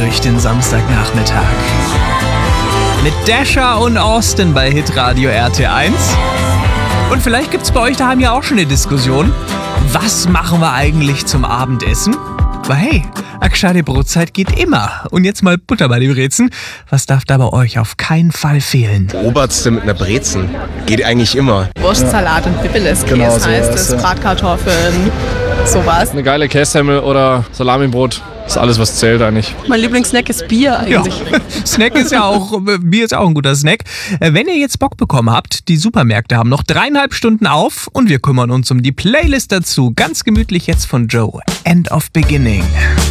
durch den Samstagnachmittag. Mit Dasher und Austin bei Hitradio RT1. Und vielleicht gibt's bei euch daheim ja auch schon eine Diskussion. Was machen wir eigentlich zum Abendessen? Aber hey, eine gescheite Brotzeit geht immer. Und jetzt mal Butter bei den Brezen. Was darf da bei euch auf keinen Fall fehlen? Oberste mit einer Brezen. Geht eigentlich immer. Wurstsalat und Bibeleskäse Genau, so heißt ist es, Bratkartoffeln, sowas. Eine geile Kässemmel oder Salamibrot. Das ist alles, was zählt eigentlich. Mein Lieblingssnack ist Bier eigentlich. Ja. Snack ist ja auch, Bier ist auch ein guter Snack. Wenn ihr jetzt Bock bekommen habt, die Supermärkte haben noch 3,5 Stunden auf und wir kümmern uns um die Playlist dazu. Ganz gemütlich jetzt von Joe. End of Beginning.